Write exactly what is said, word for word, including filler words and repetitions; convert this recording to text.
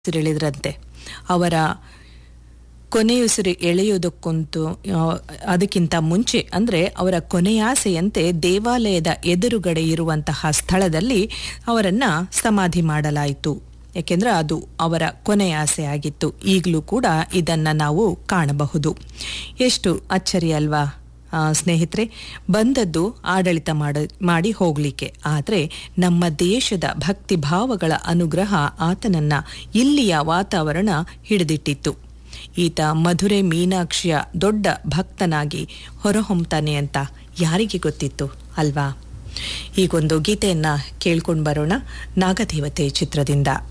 ಉಸಿರೆಳೆದ್ರಂತೆ. ಅವರ ಕೊನೆಯುಸಿರು ಎಳೆಯುವುದಕ್ಕಂತೂ ಅದಕ್ಕಿಂತ ಮುಂಚೆ ಅಂದರೆ ಅವರ ಕೊನೆಯಾಸೆಯಂತೆ ದೇವಾಲಯದ ಎದುರುಗಡೆ ಇರುವಂತಹ ಸ್ಥಳದಲ್ಲಿ ಅವರನ್ನು ಸಮಾಧಿ ಮಾಡಲಾಯಿತು. ಏಕೆಂದರೆ ಅದು ಅವರ ಕೊನೆಯಾಸೆ ಆಗಿತ್ತು. ಈಗಲೂ ಕೂಡ ಇದನ್ನು ನಾವು ಕಾಣಬಹುದು. ಎಷ್ಟು ಅಚ್ಚರಿ ಅಲ್ವಾ ಸ್ನೇಹಿತರೆ. ಬಂದದ್ದು ಆಡಳಿತ ಮಾಡ ಮಾಡಿ ಹೋಗಲಿಕ್ಕೆ, ಆದರೆ ನಮ್ಮ ದೇಶದ ಭಕ್ತಿ ಭಾವಗಳ ಅನುಗ್ರಹ ಆತನನ್ನ ಇಲ್ಲಿಯ ವಾತಾವರಣ ಹಿಡಿದಿಟ್ಟಿತ್ತು. ಈತ ಮಧುರೆ ಮೀನಾಕ್ಷಿಯ ದೊಡ್ಡ ಭಕ್ತನಾಗಿ ಹೊರಹೊಮ್ತಾನೆ ಅಂತ ಯಾರಿಗೆ ಗೊತ್ತಿತ್ತು ಅಲ್ವಾ. ಈಗೊಂದು ಗೀತೆಯನ್ನ ಕೇಳ್ಕೊಂಡು ಬರೋಣ. ನಾಗದೇವತೆ ಚಿತ್ರದಿಂದ.